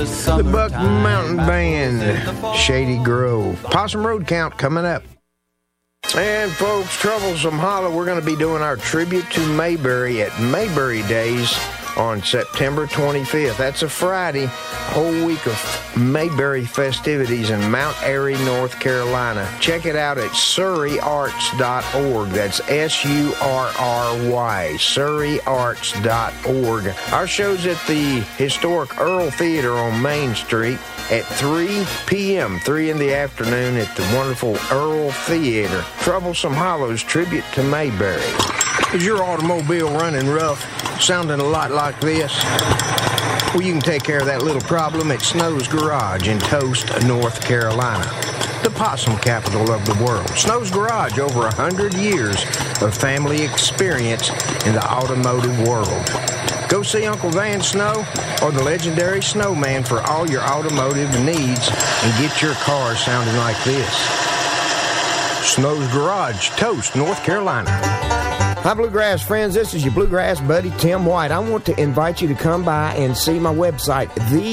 The Buck Mountain Band, Shady Grove. Possum Road Count coming up. And folks, Troublesome Hollow, we're going to be doing our tribute to Mayberry at Mayberry Days on September 25th. That's a Friday, whole week of Mayberry festivities in Mount Airy, North Carolina. Check it out at surreyarts.org. That's SURRY, surreyarts.org. Our show's at the historic Earl Theater on Main Street at 3 p.m., 3 in the afternoon at the wonderful Earl Theater. Troublesome Hollow's tribute to Mayberry. Is your automobile running rough, sounding a lot like this? Well, you can take care of that little problem at Snow's Garage in Toast, North Carolina, the possum capital of the world. Snow's Garage, over 100 years of family experience in the automotive world. Go see Uncle Van Snow or the legendary Snowman for all your automotive needs and get your car sounding like this. Snow's Garage, Toast, North Carolina. Hi, Bluegrass friends. This is your Bluegrass buddy, Tim White. I want to invite you to come by and see my website,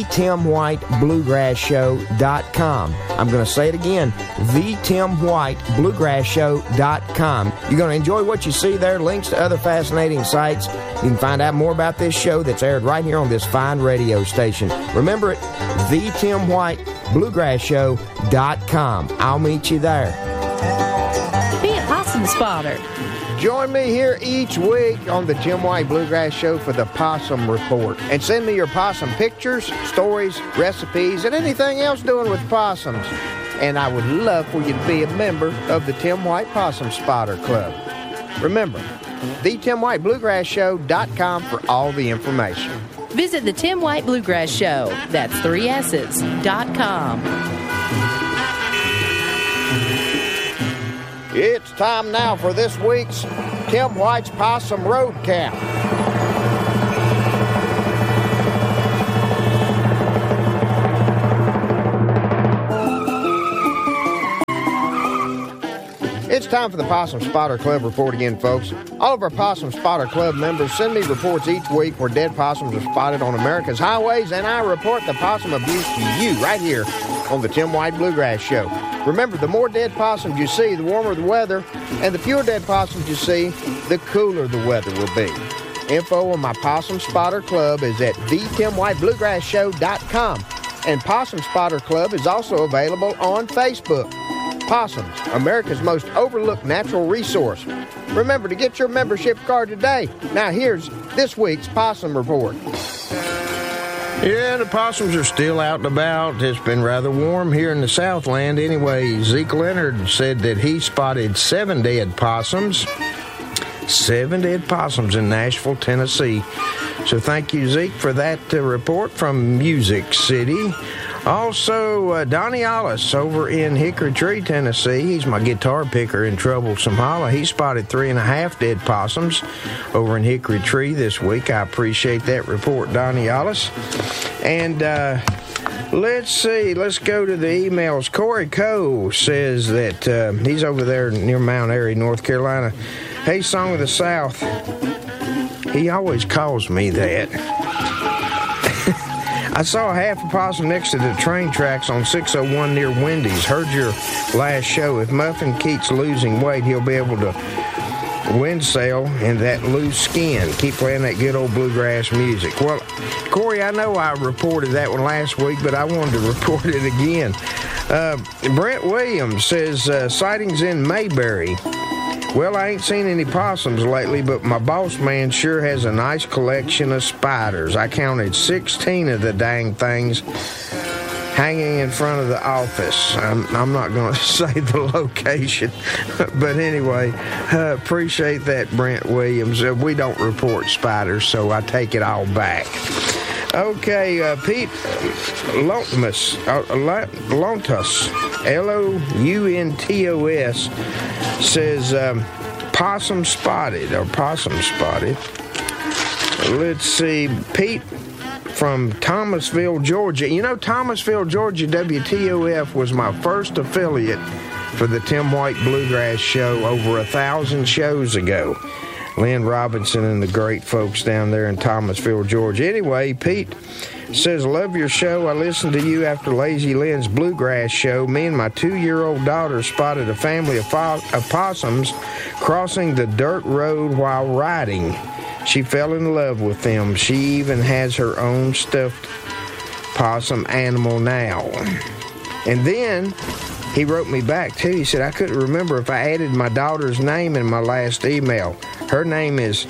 thetimwhitebluegrassshow.com. I'm going to say it again, thetimwhitebluegrassshow.com. You're going to enjoy what you see there, links to other fascinating sites. You can find out more about this show that's aired right here on this fine radio station. Remember it, thetimwhitebluegrassshow.com. I'll meet you there. Be a possum spotter. Join me here each week on the Tim White Bluegrass Show for the Possum Report. And send me your possum pictures, stories, recipes, and anything else doing with possums. And I would love for you to be a member of the Tim White Possum Spotter Club. Remember, thetimwhitebluegrassshow.com for all the information. Visit the Tim White Bluegrass Show. That's 3 S's.com. It's time now for this week's Tim White's Possum Road Count. It's time for the Possum Spotter Club report again, folks. All of our Possum Spotter Club members send me reports each week where dead possums are spotted on America's highways, and I report the possum abuse to you right here on the Tim White Bluegrass Show. Remember, the more dead possums you see, the warmer the weather, and the fewer dead possums you see, the cooler the weather will be. Info on my Possum Spotter Club is at thetimwhitebluegrassshow.com, and Possum Spotter Club is also available on Facebook. Possums, America's most overlooked natural resource. Remember to get your membership card today. Now here's this week's Possum Report. Yeah, the possums are still out and about. It's been rather warm here in the Southland. Anyway, Zeke Leonard said that he spotted 7 dead possums. 7 dead possums in Nashville, Tennessee. So thank you, Zeke, for that report from Music City. Also, Donnie Ollis over in Hickory Tree, Tennessee. He's my guitar picker in Troublesome Hollow. He spotted 3.5 dead possums over in Hickory Tree this week. I appreciate that report, Donnie Ollis. And let's see. Let's go to the emails. Corey Coe says that he's over there near Mount Airy, North Carolina. Hey, Song of the South. He always calls me that. I saw half a possum next to the train tracks on 601 near Wendy's. Heard your last show. If Muffin keeps losing weight, he'll be able to wind sail in that loose skin. Keep playing that good old bluegrass music. Well, Corey, I know I reported that one last week, but I wanted to report it again. Brent Williams says, sightings in Mayberry. Well, I ain't seen any possums lately, but my boss man sure has a nice collection of spiders. I counted 16 of the dang things hanging in front of the office. I'm not going to say the location, but anyway, appreciate that, Brent Williams. We don't report spiders, so I take it all back. Okay, Pete Lontus, Lountos, says possum spotted. Let's see, Pete from Thomasville, Georgia. You know, Thomasville, Georgia, WTOF was my first affiliate for the Tim White Bluegrass Show over 1,000 shows ago. Lynn Robinson and the great folks down there in Thomasville, Georgia. Anyway, Pete Says, love your show. I listened to you after Lazy Lynn's Bluegrass show. Me and my 2-year-old daughter spotted a family of possums crossing the dirt road while riding. She fell in love with them. She even has her own stuffed possum animal now. And then he wrote me back, too. He said, I couldn't remember if I added my daughter's name in my last email. Her name is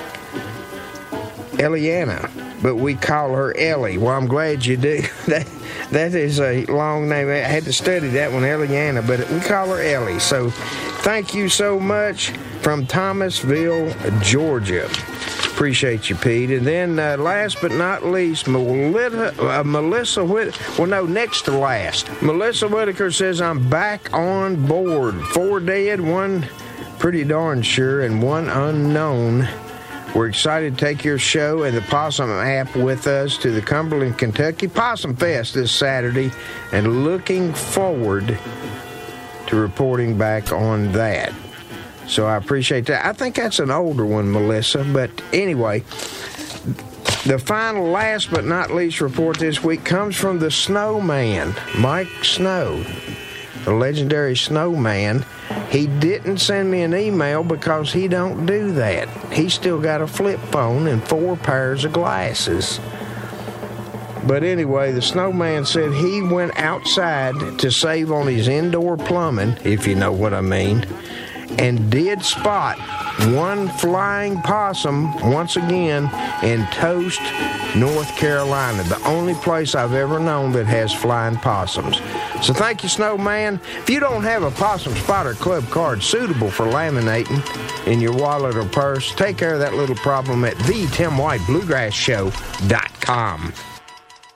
Eliana, but we call her Ellie. Well, I'm glad you do. That is a long name. I had to study that one, Eliana, but we call her Ellie. So thank you so much from Thomasville, Georgia. Appreciate you, Pete. And then last but not least, Melissa next to last. Melissa Whitaker says, I'm back on board. 4 dead, 1 pretty darn sure, and 1 unknown. We're excited to take your show and the Possum app with us to the Cumberland, Kentucky Possum Fest this Saturday, and looking forward to reporting back on that. So I appreciate that. I think that's an older one, Melissa. But anyway, the final, last but not least report this week comes from the Snowman, Mike Snow, the legendary Snowman. He didn't send me an email because he don't do that. He's still got a flip phone and 4 pairs of glasses. But anyway, the Snowman said he went outside to save on his indoor plumbing, if you know what I mean, and did spot 1 flying possum once again in Toast, North Carolina, the only place I've ever known that has flying possums. So thank you, Snowman. If you don't have a Possum Spotter Club card suitable for laminating in your wallet or purse, take care of that little problem at thetimwhitebluegrassshow.com.